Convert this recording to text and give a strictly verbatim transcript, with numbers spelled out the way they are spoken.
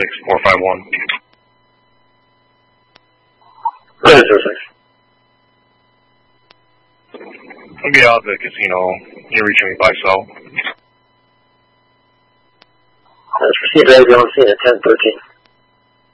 six four five one. Zero six. I'll be out at the casino. You're reaching me by cell. Let's proceed to on scene at ten thirteen.